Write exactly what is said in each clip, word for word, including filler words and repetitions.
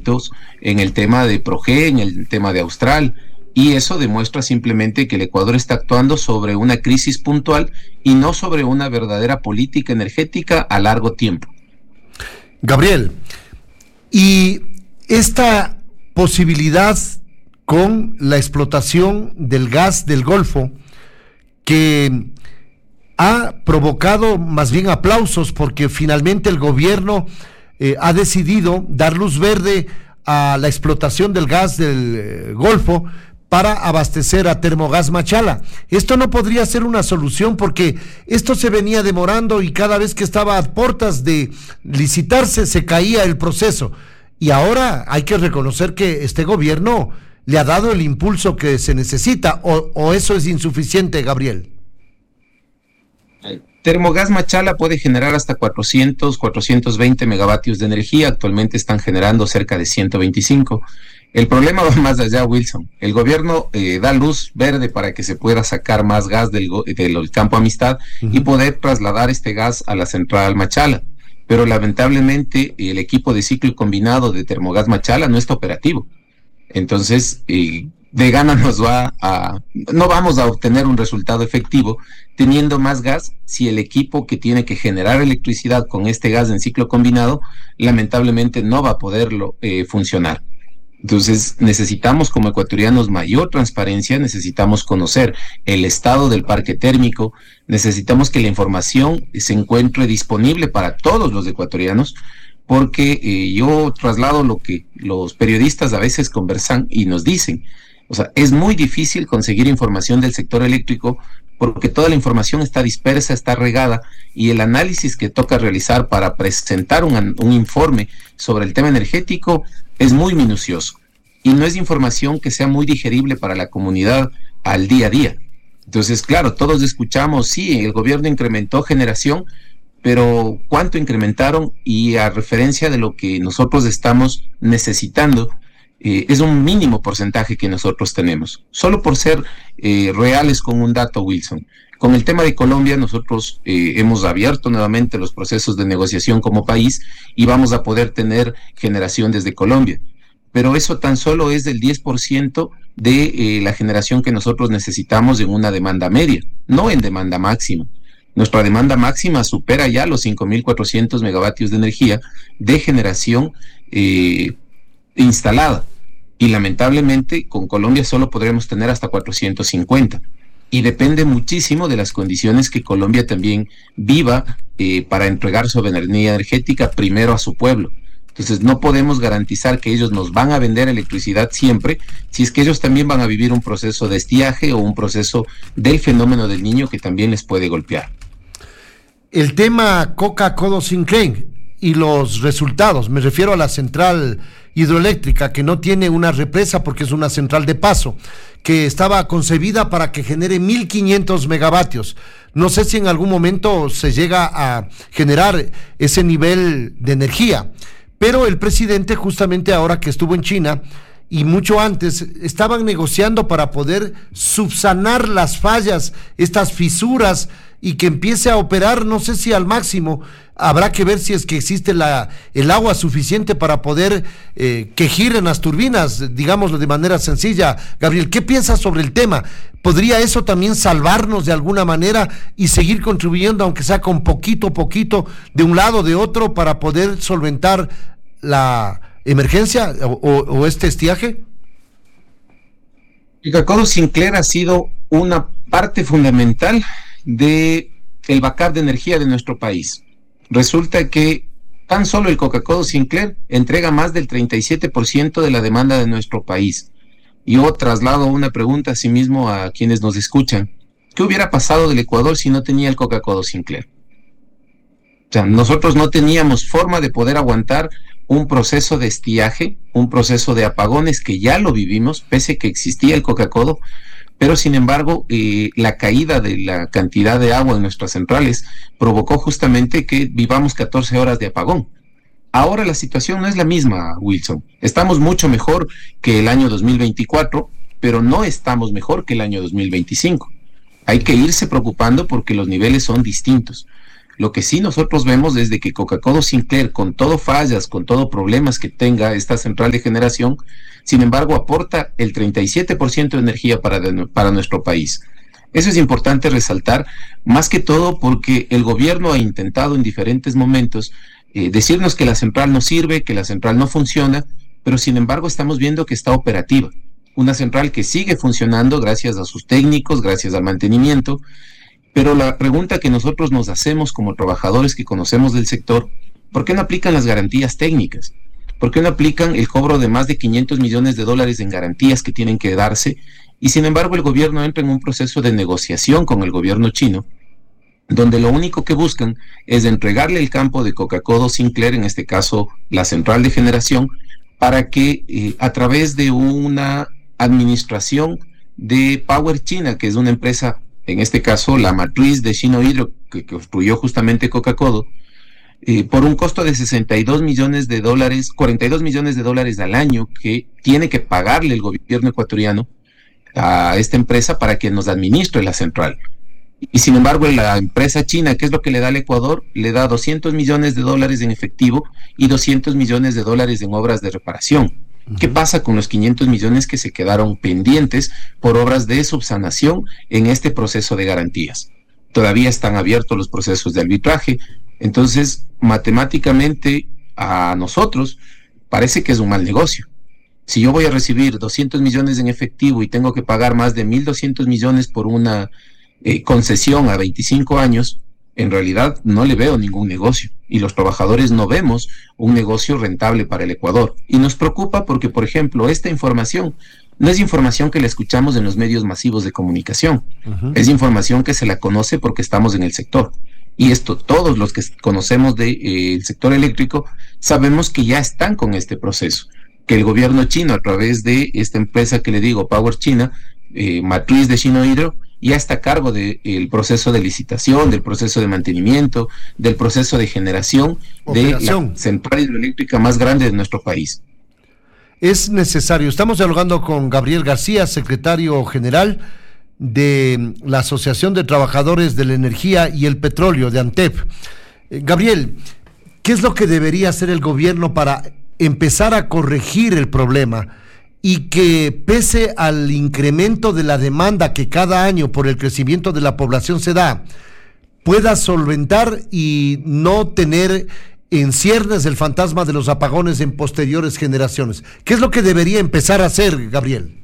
conflictos en el tema de Proge, en el tema de Austral, y eso demuestra simplemente que el Ecuador está actuando sobre una crisis puntual y no sobre una verdadera política energética a largo tiempo. Gabriel, y esta posibilidad con la explotación del gas del Golfo, que ha provocado más bien aplausos porque finalmente el gobierno eh, ha decidido dar luz verde a la explotación del gas del eh, Golfo para abastecer a Termogas Machala. Esto no podría ser una solución porque esto se venía demorando y cada vez que estaba a puertas de licitarse se caía el proceso. Y ahora hay que reconocer que este gobierno le ha dado el impulso que se necesita, o, o eso es insuficiente, Gabriel. Termogas Machala puede generar hasta cuatrocientos, cuatrocientos veinte megavatios de energía, actualmente están generando cerca de ciento veinticinco. El problema va más allá, Wilson. El gobierno eh, da luz verde para que se pueda sacar más gas del, del campo Amistad uh-huh. y poder trasladar este gas a la central Machala. Pero lamentablemente el equipo de ciclo combinado de Termogas Machala no está operativo. Entonces, eh, de gana nos va a... no vamos a obtener un resultado efectivo teniendo más gas si el equipo que tiene que generar electricidad con este gas en ciclo combinado, lamentablemente no va a poderlo eh, funcionar. Entonces necesitamos como ecuatorianos mayor transparencia, necesitamos conocer el estado del parque térmico, necesitamos que la información se encuentre disponible para todos los ecuatorianos, porque eh, yo traslado lo que los periodistas a veces conversan y nos dicen. O sea, es muy difícil conseguir información del sector eléctrico porque toda la información está dispersa, está regada, y el análisis que toca realizar para presentar un, un informe sobre el tema energético es muy minucioso y no es información que sea muy digerible para la comunidad al día a día. Entonces, claro, todos escuchamos, sí, el gobierno incrementó generación, pero ¿cuánto incrementaron? Y a referencia de lo que nosotros estamos necesitando, eh, es un mínimo porcentaje que nosotros tenemos. Solo por ser eh, reales con un dato, Wilson. Con el tema de Colombia, nosotros eh, hemos abierto nuevamente los procesos de negociación como país y vamos a poder tener generación desde Colombia. Pero eso tan solo es del diez por ciento de eh, la generación que nosotros necesitamos en una demanda media, no en demanda máxima. Nuestra demanda máxima supera ya los cinco mil cuatrocientos megavatios de energía de generación eh, instalada. Y lamentablemente con Colombia solo podremos tener hasta cuatrocientos cincuenta. Y depende muchísimo de las condiciones que Colombia también viva eh, para entregar su energía energética primero a su pueblo. Entonces no podemos garantizar que ellos nos van a vender electricidad siempre, si es que ellos también van a vivir un proceso de estiaje o un proceso del fenómeno del Niño que también les puede golpear. El tema Coca-Codo Sinclair y los resultados, me refiero a la central hidroeléctrica que no tiene una represa porque es una central de paso, que estaba concebida para que genere mil quinientos megavatios. No sé si en algún momento se llega a generar ese nivel de energía, pero el presidente justamente ahora que estuvo en China y mucho antes estaban negociando para poder subsanar las fallas, estas fisuras, y que empiece a operar, no sé si al máximo. Habrá que ver si es que existe la, el agua suficiente para poder eh, que giren las turbinas, digámoslo de manera sencilla. Gabriel, ¿qué piensas sobre el tema? ¿Podría eso también salvarnos de alguna manera y seguir contribuyendo, aunque sea con poquito a poquito, de un lado o de otro, para poder solventar la emergencia o, o, o este estiaje? El Coca-Codo Sinclair ha sido una parte fundamental de el backup de energía de nuestro país. Resulta que tan solo el Coca-Codo Sinclair entrega más del treinta y siete por ciento de la demanda de nuestro país. Yo traslado una pregunta a sí mismo a quienes nos escuchan. ¿Qué hubiera pasado del Ecuador si no tenía el Coca-Codo Sinclair? O sea, nosotros no teníamos forma de poder aguantar un proceso de estiaje, un proceso de apagones que ya lo vivimos, pese que existía el Coca-Codo, pero sin embargo eh, la caída de la cantidad de agua en nuestras centrales provocó justamente que vivamos catorce horas de apagón. Ahora la situación no es la misma, Wilson. Estamos mucho mejor que el año dos mil veinticuatro, pero no estamos mejor que el año dos mil veinticinco. Hay que irse preocupando porque los niveles son distintos. Lo que sí nosotros vemos es de que Coca-Cola Sinclair, con todo fallas, con todo problemas que tenga esta central de generación, sin embargo aporta el treinta y siete por ciento de energía para, de, para nuestro país. Eso es importante resaltar, más que todo porque el gobierno ha intentado en diferentes momentos eh, decirnos que la central no sirve, que la central no funciona, pero sin embargo estamos viendo que está operativa. Una central que sigue funcionando gracias a sus técnicos, gracias al mantenimiento, pero la pregunta que nosotros nos hacemos como trabajadores que conocemos del sector, ¿por qué no aplican las garantías técnicas? ¿Por qué no aplican el cobro de más de quinientos millones de dólares en garantías que tienen que darse? Y sin embargo el gobierno entra en un proceso de negociación con el gobierno chino, donde lo único que buscan es entregarle el campo de Coca-Cola Sinclair, en este caso la central de generación, para que eh, a través de una administración de Power China, que es una empresa, en este caso la matriz de Sinohydro, que construyó justamente Coca-Cola, eh, por un costo de sesenta y dos millones de dólares, cuarenta y dos millones de dólares al año, que tiene que pagarle el gobierno ecuatoriano a esta empresa para que nos administre la central. Y sin embargo la empresa china, ¿qué es lo que le da al Ecuador? Le da doscientos millones de dólares en efectivo y doscientos millones de dólares en obras de reparación. Uh-huh. ¿Qué pasa con los quinientos millones que se quedaron pendientes por obras de subsanación en este proceso de garantías? Todavía están abiertos los procesos de arbitraje. Entonces, matemáticamente, a nosotros parece que es un mal negocio. Si yo voy a recibir doscientos millones en efectivo y tengo que pagar más de mil doscientos millones por una eh, concesión a veinticinco años, en realidad no le veo ningún negocio. Y los trabajadores no vemos un negocio rentable para el Ecuador. Y nos preocupa porque, por ejemplo, esta información no es información que la escuchamos en los medios masivos de comunicación. Uh-huh. Es información que se la conoce porque estamos en el sector. Y esto, todos los que conocemos del de, eh, sector eléctrico, sabemos que ya están con este proceso. Que el gobierno chino, a través de esta empresa que le digo, Power China, eh, matriz de Sinohydro, ya está a cargo del de, proceso de licitación, del proceso de mantenimiento, del proceso de generación Operación. de la central hidroeléctrica más grande de nuestro país. Es necesario. Estamos dialogando con Gabriel García, secretario general de la Asociación de Trabajadores de la Energía y el Petróleo de ANTEP. Eh, Gabriel, ¿qué es lo que debería hacer el gobierno para empezar a corregir el problema y que, pese al incremento de la demanda que cada año por el crecimiento de la población se da, pueda solventar y no tener en ciernes el fantasma de los apagones en posteriores generaciones? ¿Qué es lo que debería empezar a hacer, Gabriel?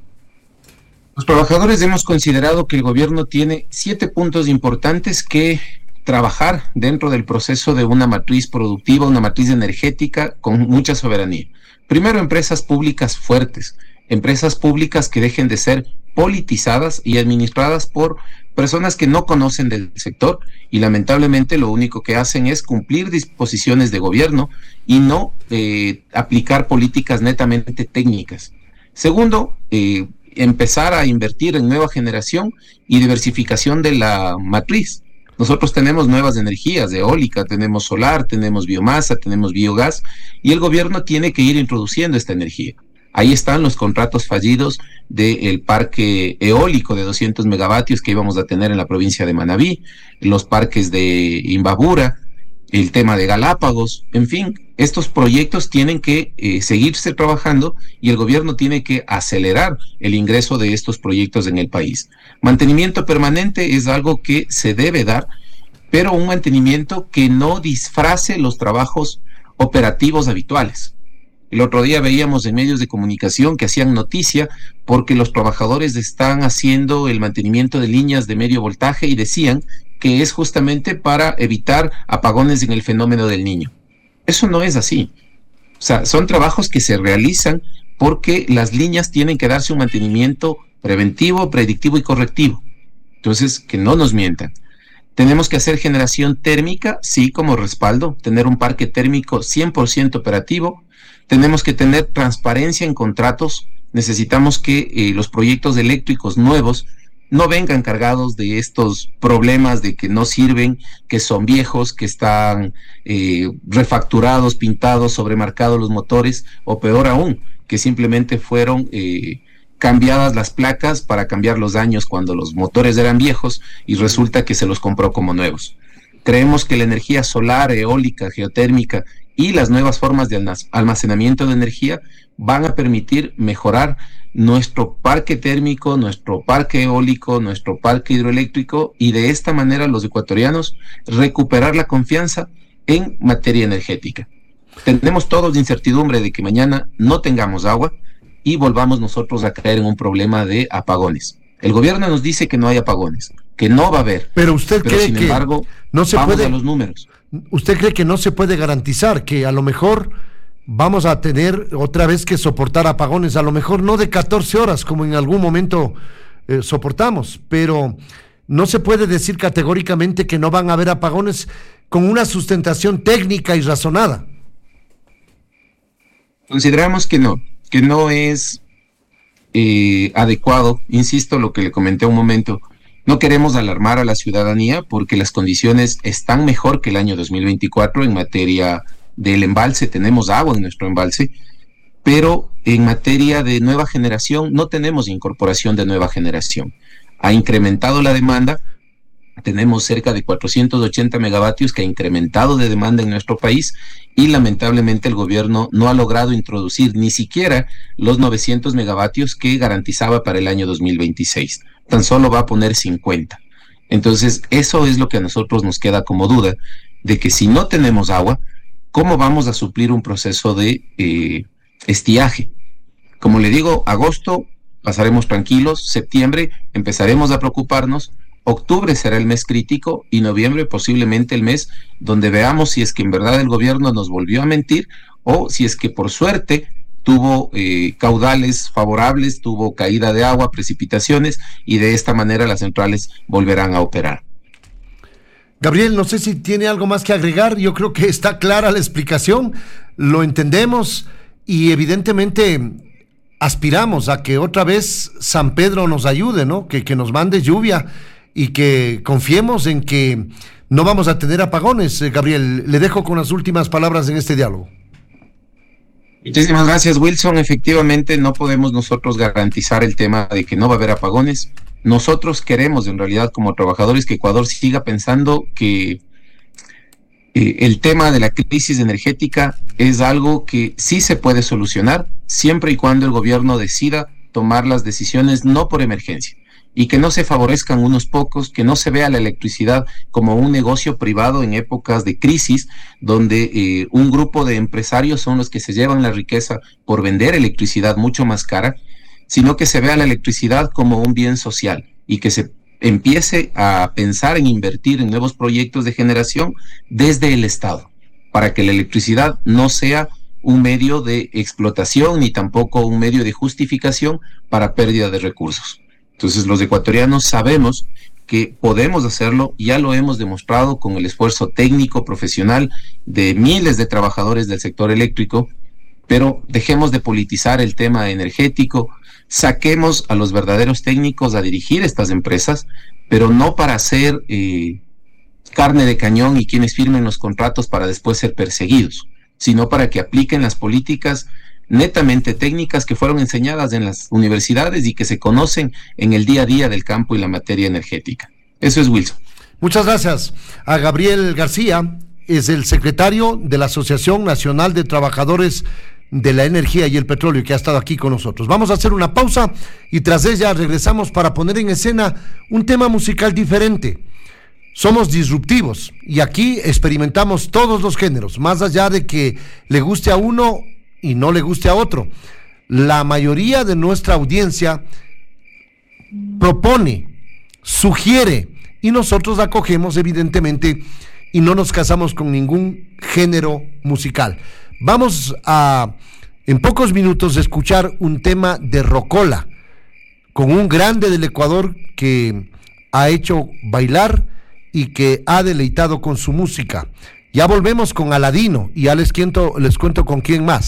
Los trabajadores hemos considerado que el gobierno tiene siete puntos importantes que trabajar dentro del proceso de una matriz productiva, una matriz energética con mucha soberanía. Primero, empresas públicas fuertes, empresas públicas que dejen de ser politizadas y administradas por personas que no conocen del sector y lamentablemente lo único que hacen es cumplir disposiciones de gobierno y no eh, aplicar políticas netamente técnicas. Segundo, eh, empezar a invertir en nueva generación y diversificación de la matriz. Nosotros tenemos nuevas energías, eólica, tenemos solar, tenemos biomasa, tenemos biogás, y el gobierno tiene que ir introduciendo esta energía. Ahí están los contratos fallidos del parque eólico de doscientos megavatios que íbamos a tener en la provincia de Manabí, los parques de Imbabura, el tema de Galápagos, en fin, estos proyectos tienen que eh, seguirse trabajando y el gobierno tiene que acelerar el ingreso de estos proyectos en el país. Mantenimiento permanente es algo que se debe dar, pero un mantenimiento que no disfrace los trabajos operativos habituales. El otro día veíamos en medios de comunicación que hacían noticia porque los trabajadores están haciendo el mantenimiento de líneas de medio voltaje y decían que es justamente para evitar apagones en el fenómeno del Niño. Eso no es así. O sea, son trabajos que se realizan porque las líneas tienen que darse un mantenimiento preventivo, predictivo y correctivo. Entonces, que no nos mientan. Tenemos que hacer generación térmica, sí, como respaldo, tener un parque térmico cien por ciento operativo. Tenemos que tener transparencia en contratos. Necesitamos que eh, los proyectos eléctricos nuevos no vengan cargados de estos problemas de que no sirven, que son viejos, que están eh, refacturados, pintados, sobremarcados los motores, o peor aún, que simplemente fueron eh, cambiadas las placas para cambiar los daños cuando los motores eran viejos y resulta que se los compró como nuevos. Creemos que la energía solar, eólica, geotérmica y las nuevas formas de almacenamiento de energía van a permitir mejorar nuestro parque térmico, nuestro parque eólico, nuestro parque hidroeléctrico, y de esta manera los ecuatorianos recuperar la confianza en materia energética. Tenemos todos incertidumbre de que mañana no tengamos agua y volvamos nosotros a caer en un problema de apagones. El gobierno nos dice que no hay apagones, que no va a haber. Pero usted pero cree sin que embargo, no se vamos puede, a los números. ¿Usted cree que no se puede garantizar que a lo mejor vamos a tener otra vez que soportar apagones? A lo mejor no de catorce horas como en algún momento eh, soportamos, pero no se puede decir categóricamente que no van a haber apagones con una sustentación técnica y razonada. Consideramos que no, que no es eh, adecuado, insisto, lo que le comenté un momento. No queremos alarmar a la ciudadanía porque las condiciones están mejor que el año dos mil veinticuatro en materia del embalse. Tenemos agua en nuestro embalse, pero en materia de nueva generación no tenemos incorporación de nueva generación. Ha incrementado la demanda, tenemos cerca de cuatrocientos ochenta megavatios que ha incrementado de demanda en nuestro país, y lamentablemente el gobierno no ha logrado introducir ni siquiera los novecientos megavatios que garantizaba para el año dos mil veintiséis. Tan solo va a poner cincuenta. Entonces, eso es lo que a nosotros nos queda como duda, de que si no tenemos agua, ¿cómo vamos a suplir un proceso de eh, estiaje? Como le digo, agosto pasaremos tranquilos, septiembre empezaremos a preocuparnos, octubre será el mes crítico y noviembre posiblemente el mes donde veamos si es que en verdad el gobierno nos volvió a mentir o si es que por suerte tuvo eh, caudales favorables, tuvo caída de agua, precipitaciones, y de esta manera las centrales volverán a operar. Gabriel, no sé si tiene algo más que agregar. Yo creo que está clara la explicación, lo entendemos y evidentemente aspiramos a que otra vez San Pedro nos ayude, ¿no? Que, que nos mande lluvia y que confiemos en que no vamos a tener apagones. Eh, Gabriel, le dejo con las últimas palabras en este diálogo. Muchísimas gracias, Wilson. Efectivamente, no podemos nosotros garantizar el tema de que no va a haber apagones. Nosotros queremos, en realidad, como trabajadores, que Ecuador siga pensando que eh, el tema de la crisis energética es algo que sí se puede solucionar, siempre y cuando el gobierno decida tomar las decisiones no por emergencia, y que no se favorezcan unos pocos, que no se vea la electricidad como un negocio privado en épocas de crisis, donde eh, un grupo de empresarios son los que se llevan la riqueza por vender electricidad mucho más cara, sino que se vea la electricidad como un bien social y que se empiece a pensar en invertir en nuevos proyectos de generación desde el Estado, para que la electricidad no sea un medio de explotación ni tampoco un medio de justificación para pérdida de recursos. Entonces los ecuatorianos sabemos que podemos hacerlo, ya lo hemos demostrado con el esfuerzo técnico, profesional de miles de trabajadores del sector eléctrico, pero dejemos de politizar el tema energético, saquemos a los verdaderos técnicos a dirigir estas empresas, pero no para ser eh, carne de cañón y quienes firmen los contratos para después ser perseguidos, sino para que apliquen las políticas netamente técnicas que fueron enseñadas en las universidades y que se conocen en el día a día del campo y la materia energética. Eso es, Wilson. Muchas gracias a Gabriel García, es el secretario de la Asociación Nacional de Trabajadores de la Energía y el Petróleo, que ha estado aquí con nosotros. Vamos a hacer una pausa y tras ella regresamos para poner en escena un tema musical diferente. Somos disruptivos y aquí experimentamos todos los géneros, más allá de que le guste a uno y no le guste a otro. La mayoría de nuestra audiencia propone, sugiere, y nosotros acogemos evidentemente y no nos casamos con ningún género musical. Vamos a, en pocos minutos, escuchar un tema de Rocola, con un grande del Ecuador que ha hecho bailar y que ha deleitado con su música. Ya volvemos con Aladino y ya les cuento, les cuento con quién más.